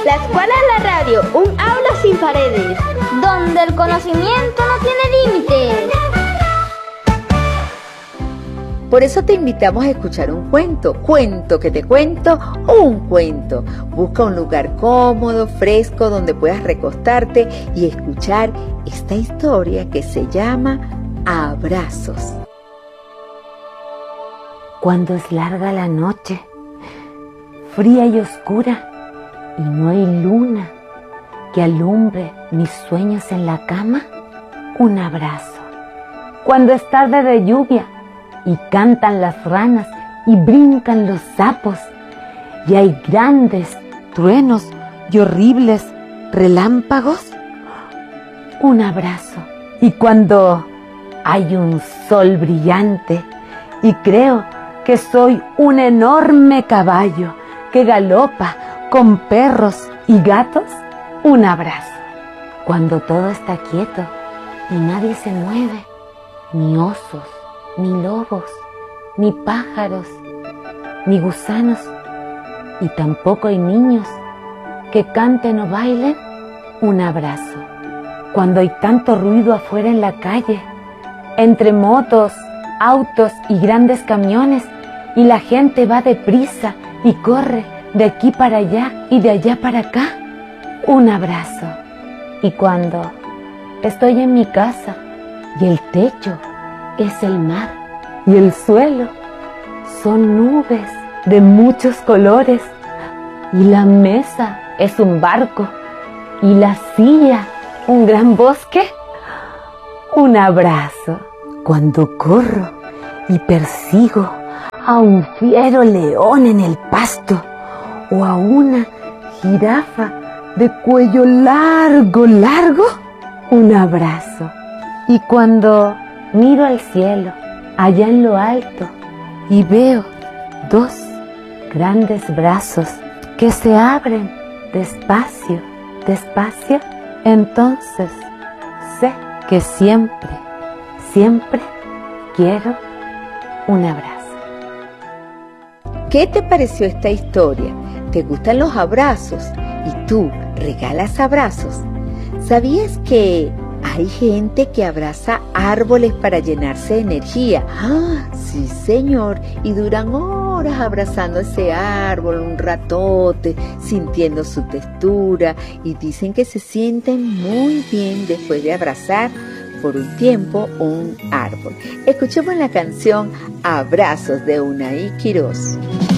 La escuela es la radio, un aula sin paredes, donde el conocimiento no tiene límites. Por eso te invitamos a escuchar un cuento. Cuento que te cuento, un cuento. Busca un lugar cómodo, fresco, donde puedas recostarte y escuchar esta historia que se llama Abrazos. Cuando es larga la noche, fría y oscura, y no hay luna que alumbre mis sueños en la cama, un abrazo. Cuando es tarde de lluvia y cantan las ranas y brincan los sapos, y hay grandes truenos y horribles relámpagos, un abrazo. Y cuando hay un sol brillante y creo que soy un enorme caballo que galopa con perros y gatos, un abrazo. Cuando todo está quieto y nadie se mueve, ni osos, ni lobos, ni pájaros, ni gusanos, y tampoco hay niños que canten o bailen, un abrazo. Cuando hay tanto ruido afuera en la calle, entre motos, autos y grandes camiones, y la gente va deprisa y corre de aquí para allá y de allá para acá, un abrazo. Y cuando estoy en mi casa y el techo es el mar y el suelo son nubes de muchos colores y la mesa es un barco y la silla un gran bosque, un abrazo. Cuando corro y persigo a un fiero león en el pasto o a una jirafa de cuello largo, largo, un abrazo. Y cuando miro al cielo, allá en lo alto, y veo dos grandes brazos que se abren despacio, despacio, entonces sé que siempre, siempre quiero un abrazo. ¿Qué te pareció esta historia? ¿Te gustan los abrazos? ¿Y tú regalas abrazos? ¿Sabías que hay gente que abraza árboles para llenarse de energía? ¡Ah, sí, señor! Y duran horas abrazando ese árbol, un ratote, sintiendo su textura, y dicen que se sienten muy bien después de abrazar por un tiempo un árbol. Escuchemos la canción Abrazos de Unai Quirós.